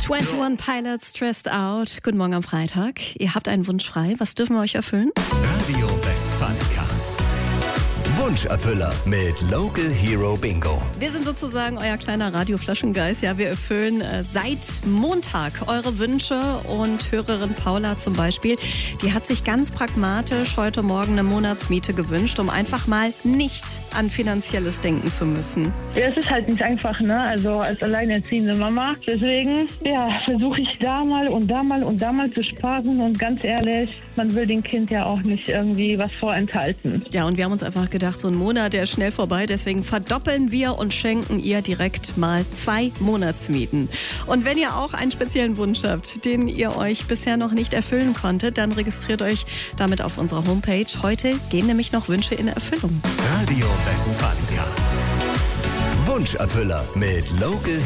21 Pilots Stressed Out. Guten Morgen am Freitag. Ihr habt einen Wunsch frei. Was dürfen wir euch erfüllen? Radio Westfalica. Wunscherfüller mit Local Hero Bingo. Wir sind sozusagen euer kleiner Radioflaschengeist. Ja, wir erfüllen seit Montag eure Wünsche. Und Hörerin Paula zum Beispiel, die hat sich ganz pragmatisch heute Morgen eine Monatsmiete gewünscht, um einfach mal nicht an Finanzielles denken zu müssen. Ja, es ist halt nicht einfach, ne? Also als alleinerziehende Mama. Deswegen, ja, versuche ich da mal und da mal und da mal zu sparen. Und ganz ehrlich, man will dem Kind ja auch nicht irgendwie was vorenthalten. Ja, und wir haben uns einfach gedacht, so ein Monat, der ist schnell vorbei. Deswegen verdoppeln wir und schenken ihr direkt mal 2 Monatsmieten. Und wenn ihr auch einen speziellen Wunsch habt, den ihr euch bisher noch nicht erfüllen konntet, dann registriert euch damit auf unserer Homepage. Heute gehen nämlich noch Wünsche in Erfüllung. Radio Westfalica. Wunscherfüller mit Local